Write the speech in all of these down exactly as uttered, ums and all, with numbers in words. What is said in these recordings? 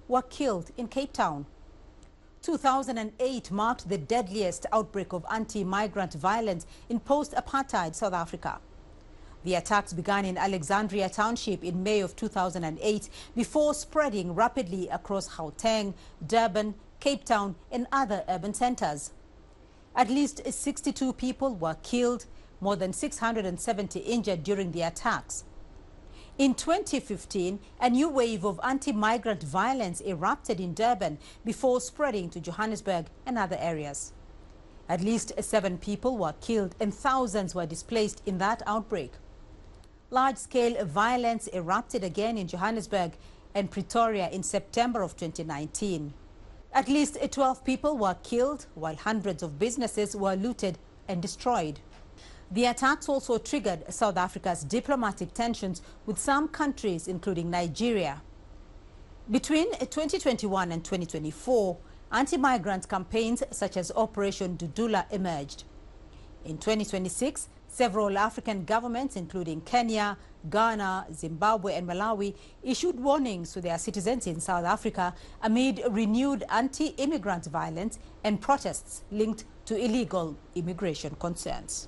were killed in Cape Town. two thousand eight marked the deadliest outbreak of anti-migrant violence in post-apartheid South Africa. The attacks began in Alexandria Township in May of two thousand eight before spreading rapidly across Gauteng, Durban, Cape Town and other urban centers. At least sixty-two people were killed, more than six hundred seventy injured during the attacks. In twenty fifteen, a new wave of anti-migrant violence erupted in Durban before spreading to Johannesburg and other areas. At least seven people were killed and thousands were displaced in that outbreak. Large-scale violence erupted again in Johannesburg and Pretoria in September of twenty nineteen. At least twelve people were killed, while hundreds of businesses were looted and destroyed. The attacks also triggered South Africa's diplomatic tensions with some countries, including Nigeria. Between twenty twenty-one and twenty twenty-four, anti-migrant campaigns such as Operation Dudula emerged. In twenty twenty-six, several African governments, including Kenya, Ghana, Zimbabwe and Malawi, issued warnings to their citizens in South Africa amid renewed anti-immigrant violence and protests linked to illegal immigration concerns.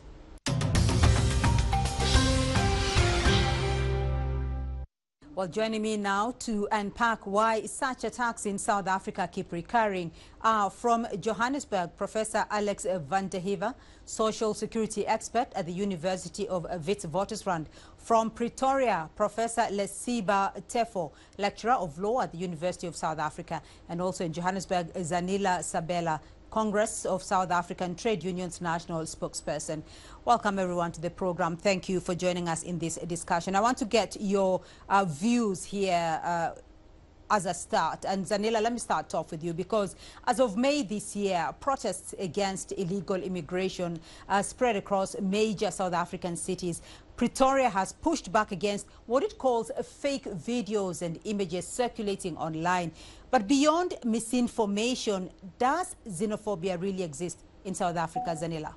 Well, joining me now to unpack why such attacks in South Africa keep recurring are from Johannesburg, Professor Alex van der Heever, social security expert at the University of Witwatersrand. From Pretoria, Professor Lesiba Tefo, lecturer of law at the University of South Africa. And also in Johannesburg, Zanila Sabela, Congress of South African Trade Unions National Spokesperson. Welcome everyone to the program. Thank you for joining us in this discussion. I want to get your uh, views here uh, as a start. And Zanila, let me start off with you, because as of May this year, protests against illegal immigration uh, spread across major South African cities. Pretoria has pushed back against what it calls fake videos and images circulating online. But beyond misinformation, does xenophobia really exist in South Africa, Zanila?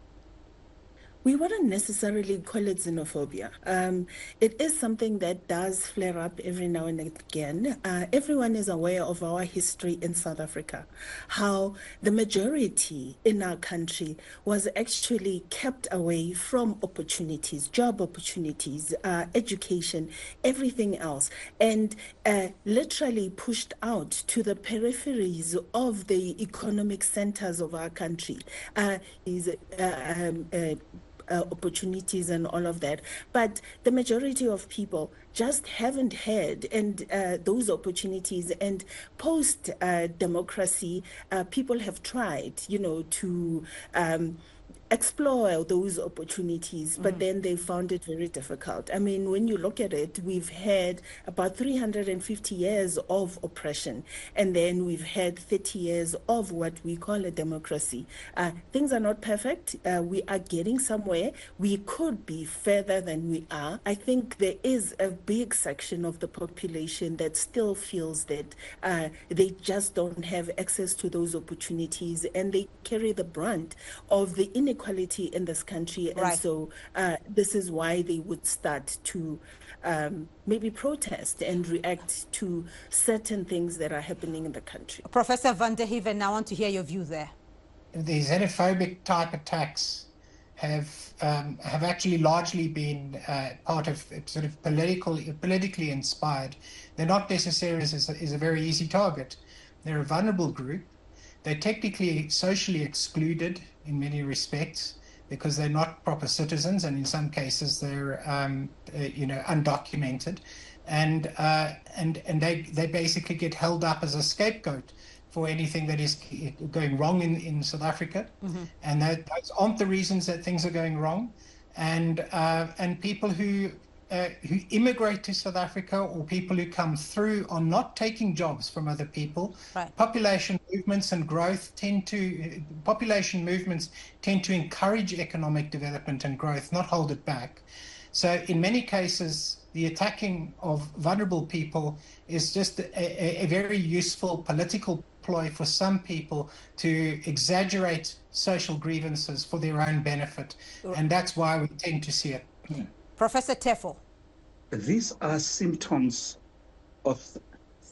We wouldn't necessarily call it xenophobia. Um, it is something that does flare up every now and again. Uh, everyone is aware of our history in South Africa, how the majority in our country was actually kept away from opportunities, job opportunities, uh, education, everything else, and uh, literally pushed out to the peripheries of the economic centers of our country. Uh, is uh, um, uh, Uh, opportunities and all of that, but the majority of people just haven't had and uh, those opportunities. And post uh, democracy, uh, people have tried, you know, to um, explore those opportunities, but mm. then they found it very difficult. I mean, when you look at it, we've had about three hundred fifty years of oppression, and then we've had thirty years of what we call a democracy. Uh, things are not perfect. Uh, we are getting somewhere. We could be further than we are. I think there is a big section of the population that still feels that uh, they just don't have access to those opportunities, and they carry the brunt of the inequality Equality in this country, and right. so uh, this is why they would start to um, maybe protest and react to certain things that are happening in the country. Professor van der Heever, I want to hear your view there. The xenophobic type attacks have um, have actually largely been uh, part of sort of political, politically inspired. They're not necessarily is a, is a very easy target. They're a vulnerable group. They're technically socially excluded in many respects because they're not proper citizens, and in some cases they're um, uh, you know undocumented, and uh, and and they they basically get held up as a scapegoat for anything that is going wrong in, in South Africa, mm-hmm. and that, those aren't the reasons that things are going wrong, and uh, and people who. Uh, who immigrate to South Africa or people who come through are not taking jobs from other people. Right. Population movements and growth tend to, population movements tend to encourage economic development and growth, not hold it back. So in many cases, the attacking of vulnerable people is just a, a very useful political ploy for some people to exaggerate social grievances for their own benefit. And that's why we tend to see it. Professor Tefo. These are symptoms of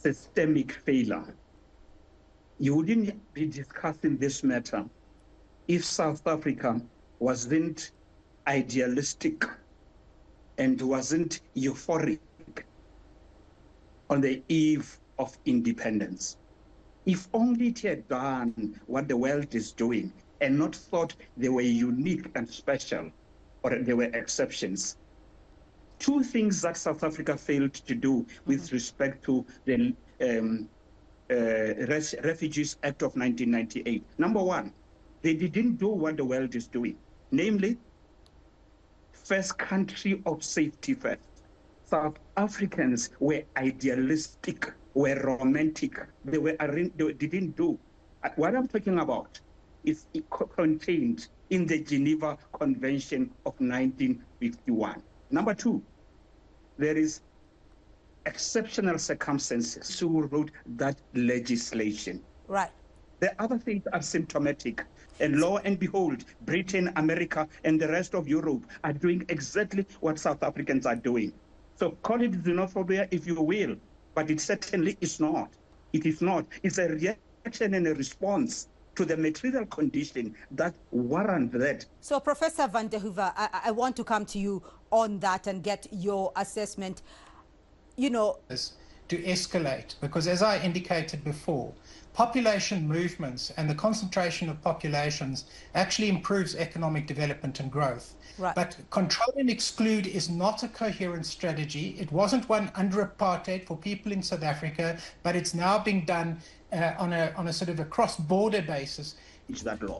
systemic failure. You wouldn't be discussing this matter if South Africa wasn't idealistic and wasn't euphoric on the eve of independence. If only it had done what the world is doing and not thought they were unique and special or they were exceptions. Two things that South Africa failed to do with mm-hmm. respect to the um, uh, Res Refugees Act of nineteen ninety-eight. Number one, they didn't do what the world is doing, namely, first country of safety first. South Africans were idealistic, were romantic. They were they didn't do. What I'm talking about is contained in the Geneva Convention of nineteen fifty-one. Number two, there is exceptional circumstances who wrote that legislation. Right. The other things are symptomatic. And lo and behold, Britain, America, and the rest of Europe are doing exactly what South Africans are doing. So call it xenophobia if you will, but it certainly is not. It is not. It's a reaction and a response to the material condition that warrant that. So, Professor van der Hoeven, I, I want to come to you on that and get your assessment. You know, to escalate, because as I indicated before, population movements and the concentration of populations actually improves economic development and growth. Right. But control and exclude is not a coherent strategy. It wasn't one under apartheid for people in South Africa, but it's now being done uh, on a on a sort of a cross-border basis. Is that law?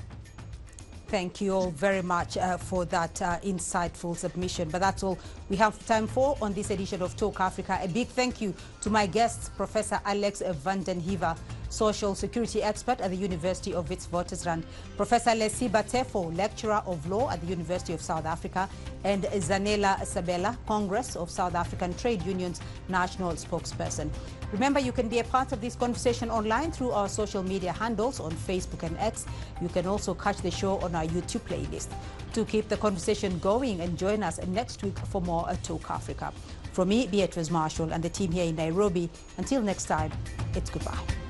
Thank you all very much uh, for that uh, insightful submission. But that's all we have time for on this edition of Talk Africa. A big thank you to my guests, Professor Alex van den Heever, social security expert at the University of Witwatersrand, Professor Lesiba Tefo, lecturer of law at the University of South Africa, and Zanele Sabela, Congress of South African Trade Unions national spokesperson. Remember, you can be a part of this conversation online through our social media handles on Facebook and X. You can also catch the show on our YouTube playlist. To keep the conversation going, and join us next week for more Talk Africa. From me, Beatrice Marshall, and the team here in Nairobi, until next time, it's goodbye.